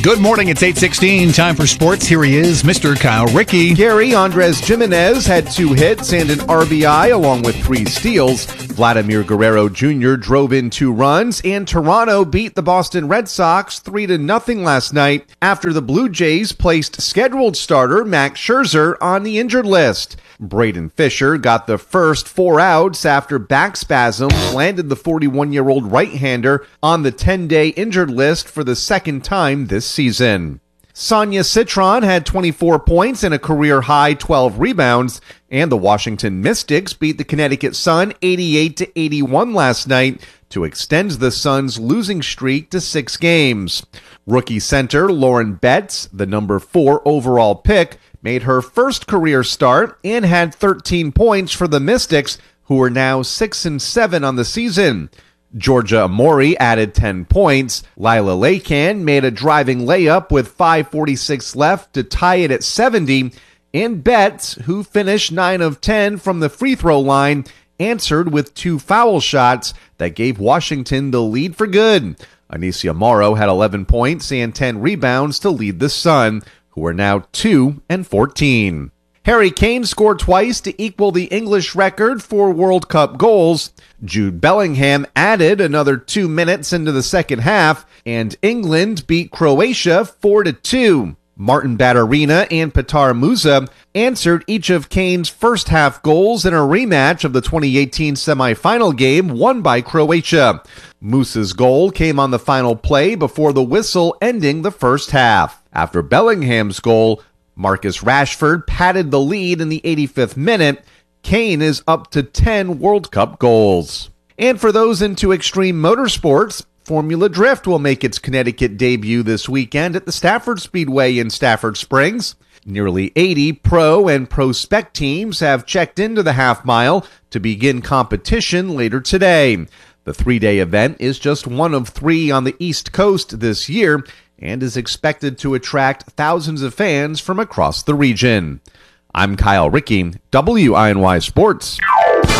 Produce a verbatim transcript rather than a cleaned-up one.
Good morning, it's eight sixteen, time for sports. Here he is, Mister Kyle Rickey. Gary Andres Jimenez had two hits and an R B I along with three steals. Vladimir Guerrero Junior drove in two runs, and Toronto beat the Boston Red Sox three to nothing last night after the Blue Jays placed scheduled starter Max Scherzer on the injured list. Braden Fisher got the first four outs after back spasms landed the forty-one-year-old right-hander on the ten-day injured list for the second time this season. Sonia Citron had twenty-four points and a career-high twelve rebounds, and the Washington Mystics beat the Connecticut Sun eighty-eight to eighty-one last night to extend the Suns' losing streak to six games. Rookie center Lauren Betts, the number four overall pick, made her first career start and had thirteen points for the Mystics, who are now six and seven on the season. Georgia Amori added ten points. Lila Lakan made a driving layup with five forty-six left to tie it at seventy. And Betts, who finished nine of ten from the free throw line, answered with two foul shots that gave Washington the lead for good. Anicia Morrow had eleven points and ten rebounds to lead the Sun, who are now two and fourteen. Harry Kane scored twice to equal the English record for World Cup goals. Jude Bellingham added another two minutes into the second half, and England beat Croatia four to two. Martin Batterina and Petar Musa answered each of Kane's first half goals in a rematch of the twenty eighteen semifinal game won by Croatia. Musa's goal came on the final play before the whistle ending the first half. After Bellingham's goal, Marcus Rashford padded the lead in the eighty-fifth minute. Kane is up to ten World Cup goals. And for those into extreme motorsports, Formula Drift will make its Connecticut debut this weekend at the Stafford Speedway in Stafford Springs. Nearly eighty pro and pro spec teams have checked into the half mile to begin competition later today. The three-day event is just one of three on the East Coast this year and is expected to attract thousands of fans from across the region. I'm Kyle Rickey, W I N Y Sports.